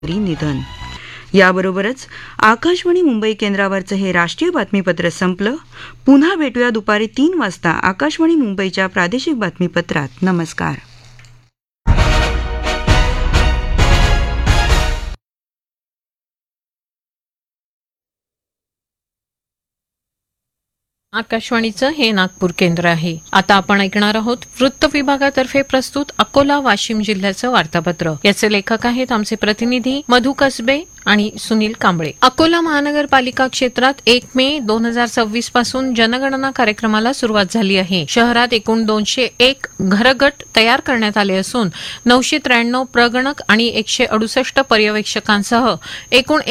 निधन. याबरोबरच आकाशवाणी मुंबई केंद्रावरचं हे राष्ट्रीय बातमीपत्र संपलं. पुन्हा भेटूया दुपारी 3 वाजता आकाशवाणी मुंबईच्या प्रादेशिक बातमीपत्रात. नमस्कार. आकाशवाणीचं हे नागपूर केंद्र आहे. आता आपण ऐकणार आहोत वृत्त विभागातर्फे प्रस्तुत अकोला वाशिम जिल्ह्याचं वार्तापत्र. याचे लेखक आहेत आमचे प्रतिनिधी मधु कसबे आणि सुनील कांबळे. अकोला महानगरपालिका क्षेत्रात 1 मे 2026 पासून जनगणना कार्यक्रमाला सुरुवात झाली आहे. शहरात एकूण 201 घरगट तयार करण्यात आले असून 993 प्रगणक आणि 168 पर्यवेक्षकांसह एकूण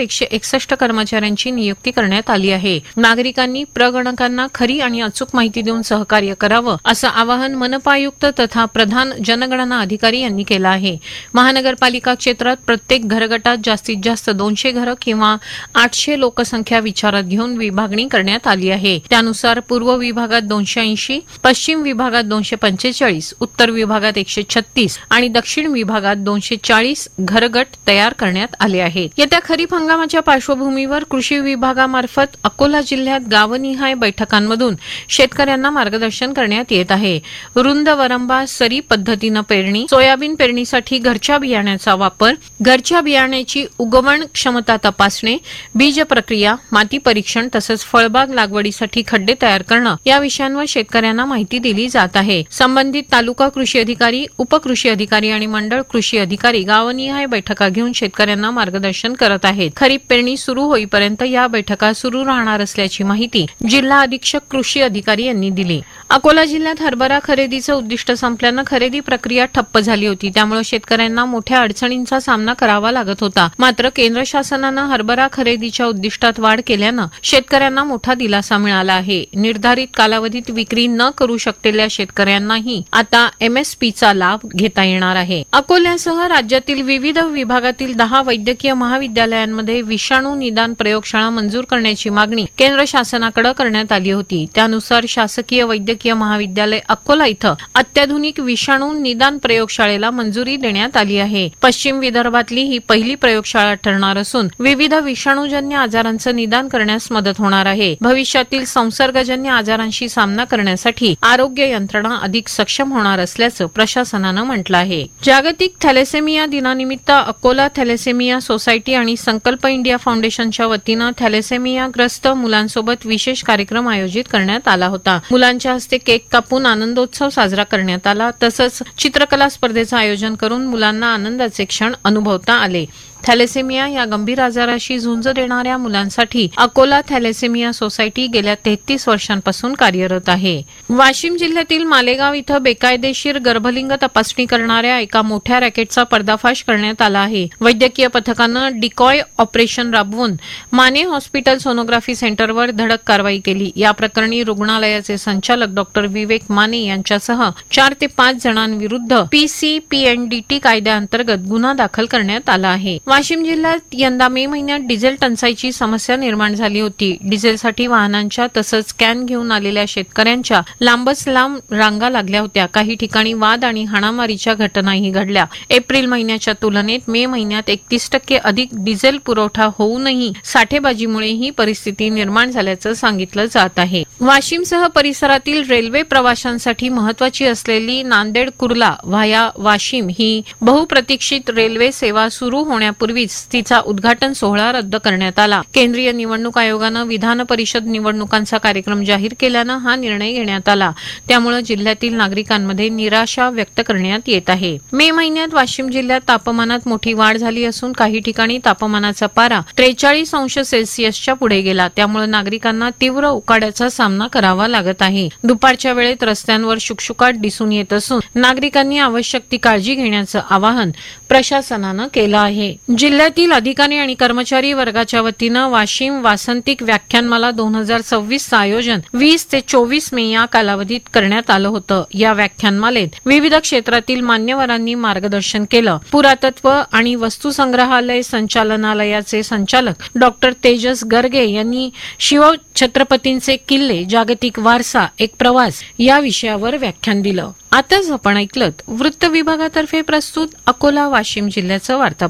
1161 कर्मचाऱ्यांची नियुक्ती करण्यात आली आहे. नागरिकांनी प्रगणकांना खरी आणि अचूक माहिती देऊन सहकार्य करावं असं आवाहन मनपा आयुक्त तथा प्रधान जनगणना अधिकारी यांनी केलं आहे. महानगरपालिका क्षेत्रात प्रत्येक घरगटात जास्तीत जास्त 200 घरं किंवा 800 लोकसंख्या विचारात घेऊन विभागणी करण्यात आली आहे. त्यानुसार पूर्व विभागात 280, पश्चिम विभागात 245, उत्तर विभागात 136 आणि दक्षिण विभागात 240 घरगट तयार करण्यात आले आहेत. येत्या खरीप हंगामाच्या पार्श्वभूमीवर कृषी विभागामार्फत अकोला जिल्ह्यात गावनिहाय बैठकांमधून शेतकऱ्यांना मार्गदर्शन करण्यात येत आहे. रुंद वरंबा सरी पद्धतीनं पेरणी, सोयाबीन पेरणीसाठी घरच्या बियाण्याचा वापर, घरच्या बियाण्याची उगवण क्षमता तपासणे, बीज प्रक्रिया, माती परीक्षण तसंच फळबाग लागवडीसाठी खड्डे तयार करणं या विषयांवर शेतकऱ्यांना माहिती दिली जात आहे. संबंधित तालुका कृषी अधिकारी, उपकृषी अधिकारी आणि मंडळ कृषी अधिकारी गावनिहाय बैठका घेऊन शेतकऱ्यांना मार्गदर्शन करत आहेत. खरीप पेरणी सुरू होईपर्यंत या बैठका सुरू राहणार असल्याची माहिती जिल्हा अधीक्षक कृषी अधिकारी यांनी दिली. अकोला जिल्ह्यात हरभरा खरेदीचं उद्दिष्ट संपल्यानं खरेदी प्रक्रिया ठप्प झाली होती. त्यामुळे शेतकऱ्यांना मोठ्या अडचणींचा सामना करावा लागत होता. मात्र केंद्र शासनानं हरभरा खरेदीच्या उद्दिष्टात वाढ केल्यानं शेतकऱ्यांना मोठा दिलासा मिळाला आहे. निर्धारित कालावधीत विक्री न करू शकलेल्या शेतकऱ्यांनाही आता एमएसपीचा लाभ घेता येणार आहे. अकोल्यासह राज्यातील विविध विभागातील 10 वैद्यकीय महाविद्यालयांमध्ये विषाणू निदान प्रयोगशाळा मंजूर करण्याची मागणी केंद्र शासनाकडे करण्यात आली होती. त्यानुसार शासकीय वैद्यकीय महाविद्यालय अकोला इथं अत्याधुनिक विषाणू निदान प्रयोगशाळेला मंजुरी देण्यात आली आहे. पश्चिम विदर्भातली ही पहिली प्रयोगशाळा ठरणार असून विविध विषाणूजन्य आजारांचं निदान करण्यास मदत होणार आहे. भविष्यातील संसर्गजन्य आजारांशी सामना करण्यासाठी आरोग्य यंत्रणा अधिक सक्षम होणार असल्याचं प्रशासनानं म्हटलं आहे. जागतिक थॅलेसेमिया दिनानिमित्त अकोला थॅलेसेमिया सोसायटी आणि संकल्प इंडिया फाउंडेशनच्या वतीनं थॅलेसेमियाग्रस्त मुलांसोबत विशेष कार्यक्रम आयोजित करण्यात आला होता. मुलांच्या हस्ते केक कापून आनंदोत्सव साजरा करण्यात आला. तसंच चित्रकला स्पर्धेचं आयोजन करून मुलांना आनंदाचे क्षण अनुभवता आले. थॅलेसेमिया या गंभीर आजाराशी झुंज देणाऱ्या मुलांसाठी अकोला थॅलेसेमिया सोसायटी गेल्या 33 वर्षांपासून कार्यरत आहे. वाशिम जिल्ह्यातील मालेगाव इथं बेकायदेशीर गर्भलिंग तपासणी करणाऱ्या एका मोठ्या रॅकेटचा पर्दाफाश करण्यात आला आहे. वैद्यकीय पथकानं डिकॉय ऑपरेशन राबवून माने हॉस्पिटल सोनोग्राफी सेंटरवर धडक कारवाई केली. या प्रकरणी रुग्णालयाचे संचालक डॉक्टर विवेक माने यांच्यासह 4 ते 5 जणांविरुद्ध पीसीपीएनडीटी कायद्याअंतर्गत गुन्हा दाखल करण्यात आला आहे. वाशिम जिल्ह्यात यंदा मे महिन्यात डिझेल टंचाईची समस्या निर्माण झाली होती. डिझेलसाठी वाहनांच्या तसंच कॅन घेऊन आलेल्या शेतकऱ्यांच्या लांबच लांब रांगा लागल्या होत्या. काही ठिकाणी वाद आणि हाणामारीच्या घटनाही घडल्या. एप्रिल महिन्याच्या तुलनेत मे महिन्यात 31% अधिक डिझेल पुरवठा होऊनही साठेबाजीमुळे ही परिस्थिती निर्माण झाल्याचं सांगितलं जात आहे. वाशिमसह परिसरातील रेल्वे प्रवाशांसाठी महत्वाची असलेली नांदेड कुर्ला व्हाया वाशिम ही बहुप्रतीक्षित रेल्वे सेवा सुरू होण्यापूर्वीच तिचा उद्घाटन सोहळा रद्द करण्यात आला. केंद्रीय निवडणूक आयोगानं विधान परिषद निवडणुकांचा कार्यक्रम जाहीर केल्यानं हा निर्णय घेण्यात आला. त्यामुळे जिल्ह्यातील नागरिकांमध्ये निराशा व्यक्त करण्यात येत आहे. मे महिन्यात वाशिम जिल्ह्यात तापमानात मोठी वाढ झाली असून काही ठिकाणी तापमानाचा पारा 43 अंश सेल्सिअसच्या पुढे गेला. त्यामुळे नागरिकांना तीव्र उकाड्याचा सामना करावा लागत आहे. दुपारच्या वेळेत रस्त्यांवर शुकशुकाट दिसून येत असून नागरिकांनी आवश्यक ती काळजी घेण्याचं आवाहन प्रशासनानं केलं आहे. जिल्ह्यातील अधिकारी आणि कर्मचारी वर्गाच्या वतीनं वाशिम वासंतिक व्याख्यानमाला 2026चं आयोजन 20 ते 24 मे या कालावधीत करण्यात आलं होतं. या व्याख्यानमालेत विविध क्षेत्रातील मान्यवरांनी मार्गदर्शन केलं. पुरातत्व आणि वस्तुसंग्रहालय संचालनालयाचे संचालक डॉक्टर तेजस गर्गे यांनी शिवछत्रपतींचे किल्ले जागतिक वारसा एक प्रवास या विषयावर व्याख्यान दिलं. आताच आपण ऐकलत वृत्त विभागातर्फे प्रस्तुत अकोला वाशिम जिल्ह्याचं वार्तापत्र.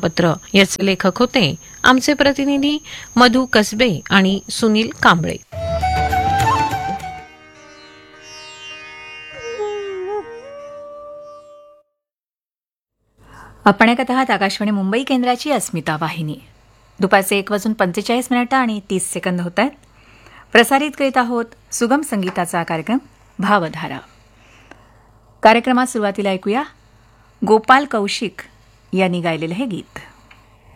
याचे लेखक होते आमचे प्रतिनिधी मधु कसबे आणि सुनील कांबळे. आपण ऐकत आहात आकाशवाणी मुंबई केंद्राची अस्मिता वाहिनी. दुपारचे 1:45 आणि 30 सेकंद होत आहेत. प्रसारित करीत आहोत सुगम संगीताचा कार्यक्रम भावधारा. कार्यक्रमात सुरुवातीला ऐकूया गोपाल कौशिक यांनी गायलेलं हे गीत.